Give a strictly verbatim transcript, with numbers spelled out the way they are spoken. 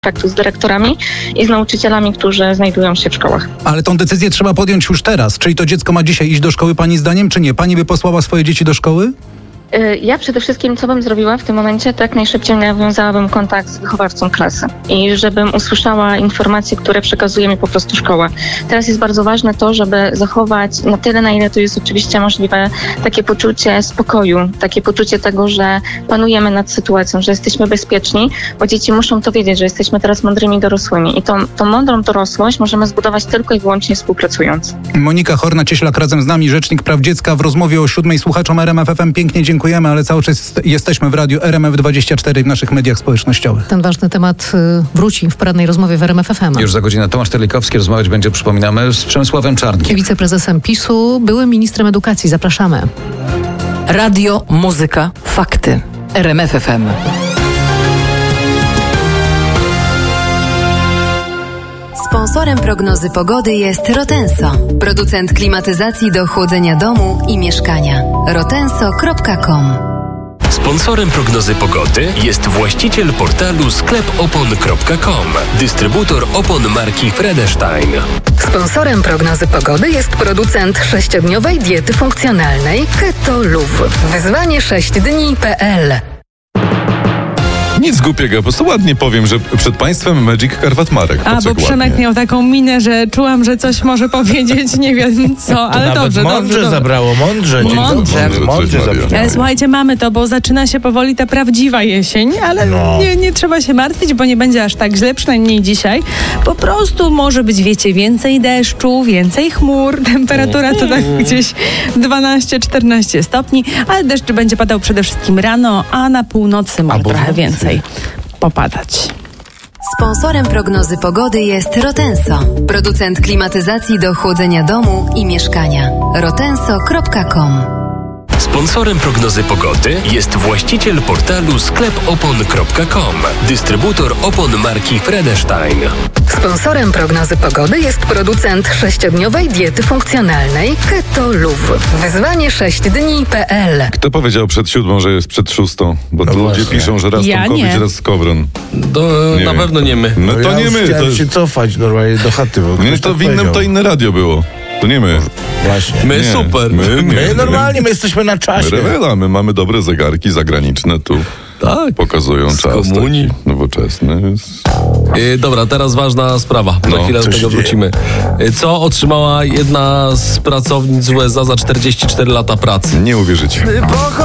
kontaktu z dyrektorami i z nauczycielami, którzy znajdują się w szkołach. Ale tą decyzję trzeba podjąć już teraz. Czyli to dziecko ma dzisiaj iść do szkoły pani zdaniem, czy nie? Pani by posłała swoje dzieci do szkoły? Ja przede wszystkim, co bym zrobiła w tym momencie, to jak najszybciej nawiązałabym kontakt z wychowawcą klasy i żebym usłyszała informacje, które przekazuje mi po prostu szkoła. Teraz jest bardzo ważne to, żeby zachować na tyle, na ile to jest oczywiście możliwe, takie poczucie spokoju, takie poczucie tego, że panujemy nad sytuacją, że jesteśmy bezpieczni, bo dzieci muszą to wiedzieć, że jesteśmy teraz mądrymi dorosłymi i tą, tą mądrą dorosłość możemy zbudować tylko i wyłącznie współpracując. Monika Horna-Cieślak razem z nami, Rzecznik Praw Dziecka, w rozmowie o siódmej słuchaczom R M F F M. Pięknie dziękuję. Dziękujemy, ale cały czas jesteśmy w radiu R M F dwadzieścia cztery w naszych mediach społecznościowych. Ten ważny temat wróci w porannej rozmowie w R M F F M. Już za godzinę Tomasz Terlikowski rozmawiać będzie, przypominamy, z Przemysławem Czarnkiem. Wiceprezesem PiSu, byłym ministrem edukacji. Zapraszamy. Radio, muzyka, fakty. R M F F M. Sponsorem prognozy pogody jest Rotenso, producent klimatyzacji do chłodzenia domu i mieszkania. rotenso kropka com. Sponsorem prognozy pogody jest właściciel portalu sklep opon kropka com, dystrybutor opon marki Fredestein. Sponsorem prognozy pogody jest producent sześciodniowej diety funkcjonalnej Keto Luv. Wyzwanie sześć dni kropka p l. Nic głupiego, po prostu ładnie powiem, że przed państwem Magic Karwat Marek. A, bo Przemek ładnie miał taką minę, że czułam, że coś może powiedzieć, nie wiem co, ale nawet dobrze, mądrze dobrze. zabrało, mądrze. Dzień Mądrze. dobry. Mądrze zabrało. Ale słuchajcie, mamy to, bo zaczyna się powoli ta prawdziwa jesień, ale No. nie, nie trzeba się martwić, bo nie będzie aż tak źle, przynajmniej dzisiaj. Po prostu może być, wiecie, więcej deszczu, więcej chmur, temperatura to tak gdzieś dwanaście czternaście stopni, ale deszcz będzie padał przede wszystkim rano, a na północy może Albo w trochę nocy. więcej popadać. Sponsorem prognozy pogody jest Rotenso, producent klimatyzacji do chłodzenia domu i mieszkania. rotenso kropka com. Sponsorem prognozy pogody jest właściciel portalu sklep opon kropka com, dystrybutor opon marki Fredestein. Sponsorem prognozy pogody jest producent sześciodniowej diety funkcjonalnej Keto Luv. Wyzwanie sześć dni kropka p l. Kto powiedział przed siódmą, że jest przed szóstą? Bo No tu ludzie właśnie. piszą, że raz Ja Tomkowicz, nie. raz Skowron. To Nie na wiem. pewno nie my. No to ja nie już my. chciałem To, się cofać normalnie do chaty. Bo nie, ktoś to tak w innym, powiedział. to inne radio było. To nie my. Właśnie. My Nie, super. My, nie, My normalnie, my jesteśmy na czasie. Rewela, my mamy dobre zegarki zagraniczne tu. Tak. Pokazują Z czas komunii. taki nowoczesny. Yy, dobra, teraz ważna sprawa. Za No, chwilę co do się tego dzieje? wrócimy. Yy, co otrzymała jedna z pracownic w U S A za czterdzieści cztery lata pracy? Nie uwierzycie.